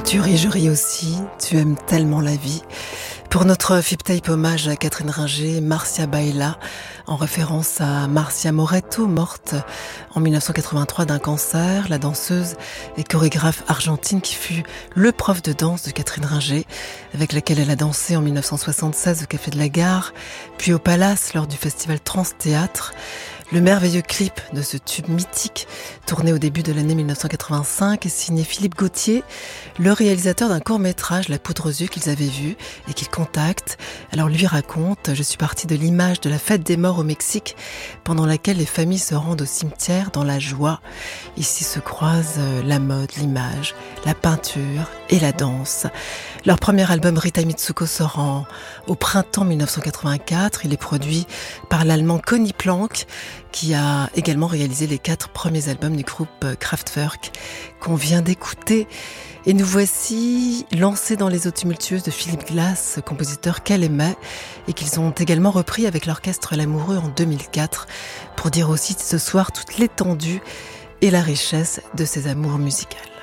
Tu ris, je ris aussi, tu aimes tellement la vie. Pour notre Flip Tape hommage à Catherine Ringer, Marcia Baila, en référence à Marcia Moretto, morte en 1983 d'un cancer, la danseuse et chorégraphe argentine qui fut le prof de danse de Catherine Ringer, avec laquelle elle a dansé en 1976 au Café de la Gare, puis au Palace lors du festival Trans-Théâtre. Le merveilleux clip de ce tube mythique, tourné au début de l'année 1985, est signé Philippe Gauthier, le réalisateur d'un court-métrage, La poudre aux yeux, qu'ils avaient vu et qu'il contacte. Alors lui raconte: je suis partie de l'image de la fête des morts au Mexique, pendant laquelle les familles se rendent au cimetière dans la joie. Ici se croisent la mode, l'image, la peinture et la danse. Leur premier album Rita Mitsuko sort au printemps 1984. Il est produit par l'allemand Conny Plank, qui a également réalisé les 4 premiers albums du groupe Kraftwerk qu'on vient d'écouter. Et nous voici lancés dans les eaux tumultueuses de Philippe Glass, compositeur qu'elle aimait et qu'ils ont également repris avec l'orchestre L'Amoureux en 2004, pour dire aussi ce soir toute l'étendue et la richesse de ses amours musicales.